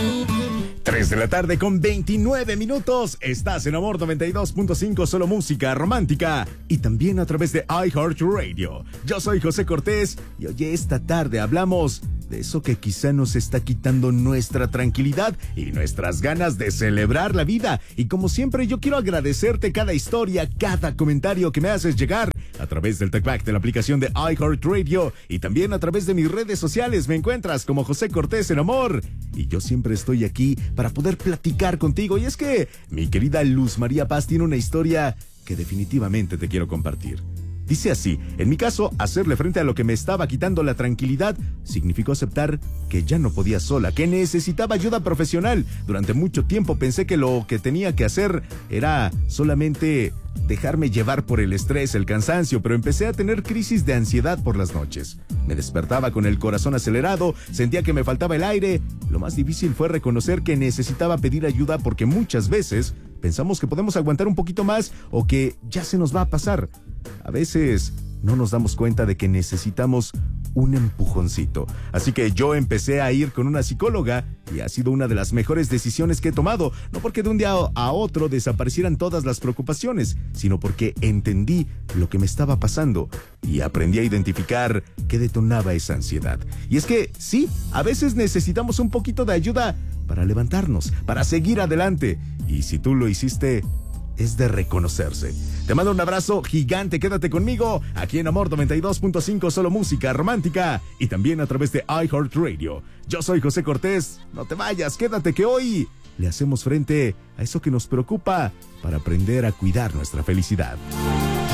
3 de la tarde con 29 minutos. Estás en Amor 92.5, solo música romántica. Y también a través de iHeartRadio. Yo soy José Cortés y hoy esta tarde hablamos de eso que quizá nos está quitando nuestra tranquilidad y nuestras ganas de celebrar la vida. Y como siempre, yo quiero agradecerte cada historia, cada comentario que me haces llegar a través del TalkBack de la aplicación de iHeartRadio y también a través de mis redes sociales. Me encuentras como José Cortés en Amor. Y yo siempre estoy aquí para poder platicar contigo. Y es que mi querida Luz María Paz tiene una historia que definitivamente te quiero compartir. Dice así: en mi caso, hacerle frente a lo que me estaba quitando la tranquilidad significó aceptar que ya no podía sola, que necesitaba ayuda profesional. Durante mucho tiempo pensé que lo que tenía que hacer era solamente dejarme llevar por el estrés, el cansancio, pero empecé a tener crisis de ansiedad por las noches. Me despertaba con el corazón acelerado, sentía que me faltaba el aire. Lo más difícil fue reconocer que necesitaba pedir ayuda porque muchas veces pensamos que podemos aguantar un poquito más o que ya se nos va a pasar. A veces no nos damos cuenta de que necesitamos un empujoncito. Así que yo empecé a ir con una psicóloga y ha sido una de las mejores decisiones que he tomado. No porque de un día a otro desaparecieran todas las preocupaciones, sino porque entendí lo que me estaba pasando y aprendí a identificar qué detonaba esa ansiedad. Y es que sí, a veces necesitamos un poquito de ayuda para levantarnos, para seguir adelante. Y si tú lo hiciste, es de reconocerse. Te mando un abrazo gigante, quédate conmigo aquí en Amor 92.5, solo música romántica y también a través de iHeartRadio. Yo soy José Cortés, no te vayas, quédate que hoy le hacemos frente a eso que nos preocupa para aprender a cuidar nuestra felicidad.